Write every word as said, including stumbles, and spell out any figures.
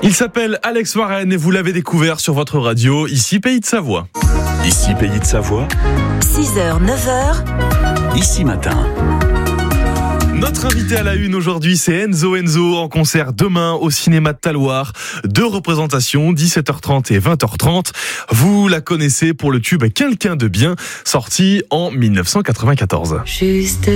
Il s'appelle Alex Warren et vous l'avez découvert sur votre radio, ici Pays de Savoie. Ici Pays de Savoie. six heures, neuf heures. Ici Matin. Notre invité à la une aujourd'hui, c'est Enzo Enzo en concert demain au cinéma de Talloires. Deux représentations, dix-sept heures trente et vingt heures trente. Vous la connaissez pour le tube Quelqu'un de bien, sorti en dix-neuf cent quatre-vingt-quatorze. Juste